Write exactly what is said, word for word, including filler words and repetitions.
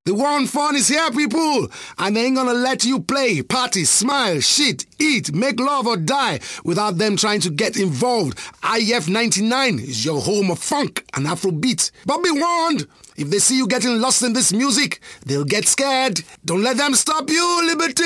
The war on fun is here, people, and they ain't gonna let you play, party, smile, shit, eat, make love or die without them trying to get involved. I F ninety-nine is your home of funk and Afrobeat. But be warned, if they see you getting lost in this music, they'll get scared. Don't let them stop you, Liberty!